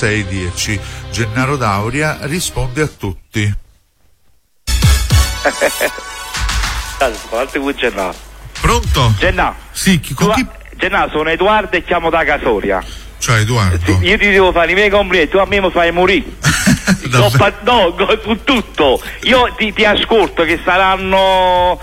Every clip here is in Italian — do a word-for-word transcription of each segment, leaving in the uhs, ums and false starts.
sei dieci. Gennaro D'Auria risponde a tutti. Pronto? Gennaro. Sì, chi, con chi? Gennaro, sono Edoardo e chiamo da Casoria. Ciao Edoardo. Sì, io ti devo fare i miei complimenti, tu a me mi fai morire. no, no, su tutto. Io ti, ti ascolto che saranno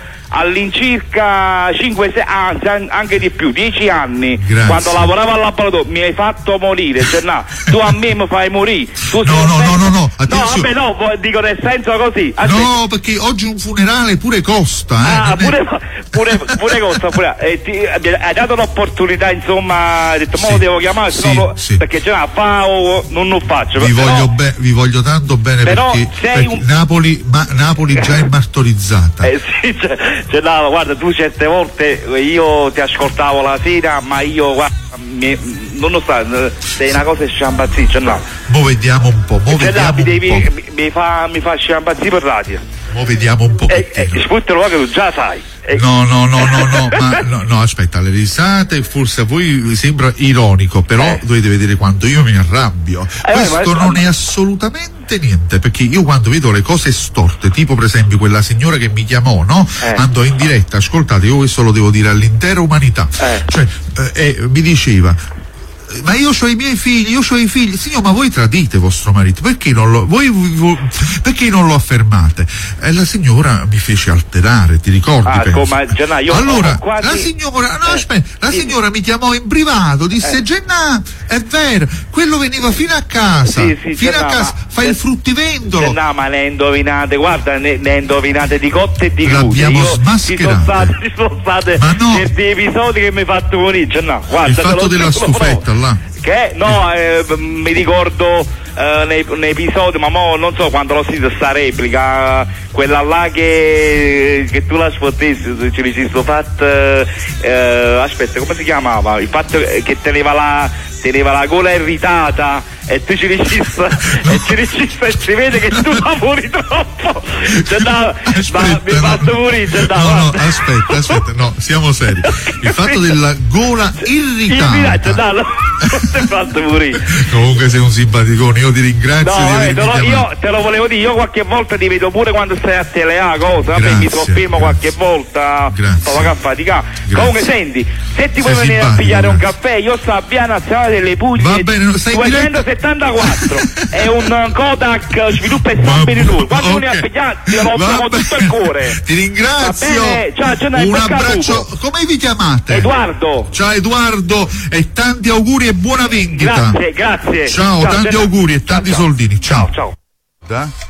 all'incirca cinque sei, anzi anche di più, dieci anni. Grazie. Quando lavoravo al laboratorio mi hai fatto morire, cioè, no, tu a me mi fai morire. Tu no, no, no, no, no, attenzione. No, vabbè, no, dico nel senso così. Aspetta. No, perché oggi un funerale pure costa, eh. Ah, pure, è... pure, pure costa, pure. Eh, ti, hai dato l'opportunità, insomma, hai detto, mo sì, lo devo chiamare, sì, no, sì. perché ce la fa o non lo faccio. Vi, però, voglio, be- vi voglio tanto bene però perché, sei perché un... Napoli, ma, Napoli già è martorizzata. Eh sì, cioè, cioè, no, guarda, tu certe volte io ti ascoltavo la sera, ma io guarda, mi, non lo so, sei una cosa sciampazziccia, no. Mo vediamo un po', mo cioè, vediamo no, mi, devi, un po'. Mi, mi fa mi fa sciampazzire per radio. Mo vediamo un po'. Eh, eh, sputtalo che tu già sai. Eh. No, no, no, no, no, ma no, no, aspetta, le risate forse a voi vi sembra ironico, però eh. dovete vedere quando io mi arrabbio. Eh, Questo non è assolutamente niente, perché io quando vedo le cose storte, tipo per esempio quella signora che mi chiamò, no? Eh. Andò in diretta, ascoltate, io questo lo devo dire all'intera umanità. Eh. Cioè, eh, eh, mi diceva, ma io ho i miei figli, io ho i figli. Signor, ma voi tradite vostro marito, perché non lo, voi, voi, perché non lo affermate? E la signora mi fece alterare, ti ricordi? Ah, come, Gennà, io allora, quasi... la signora, no, eh, aspetta, la sì. signora mi chiamò in privato, disse, eh. Gennà, è vero, quello veniva fino a casa, sì, sì, fino Gennà, a casa, fa il fruttivendolo. Gennà, ma ne indovinate, guarda, ne, ne indovinate di cotte e di crude. L'abbiamo smascherate. Ci sono state, ci sono state ma no. certi episodi che mi hai fatto morire, Gennà, guarda. Il fatto della stufetta, là. Che no, eh, mi ricordo eh, nei, nei episodi, ma mo non so quando l'ho sentita sta replica, quella là che, che tu la sfottessi, ci l'hai fatto, eh, aspetta, come si chiamava? Il fatto che teneva la, teneva la gola irritata e tu ci regista no. e ci regista e si vede che tu lavori troppo, cioè, no, aspetta, ma mi hai fatto morire, cioè, no, no, aspetta, aspetta, no, siamo seri. Il fatto della gola irritata, no, no, non ti hai fatto morire. Comunque sei un simpaticone, io ti ringrazio. No, di vabbè, te lo, io te lo volevo dire, io qualche volta ti vedo pure quando stai a telea, cosa, vabbè, mi soffermo qualche volta, sto a faticare. Comunque senti, se ti vuoi venire a pigliare un caffè, io sto a Via Nazionale delle Puglie, va bene, sei duecentosettantaquattro, è un Kodak sviluppo e stampe di lui. Quando okay. vieni a pigliare ti lo offriamo tutto il cuore. Ti ringrazio. Ciao, ciao, un abbraccio. Come vi chiamate? Edoardo. Ciao Edoardo e tanti auguri e buona vendita. Grazie, grazie. Ciao, ciao tanti ciao, auguri e tanti ciao, soldini. Ciao. Ciao. ciao.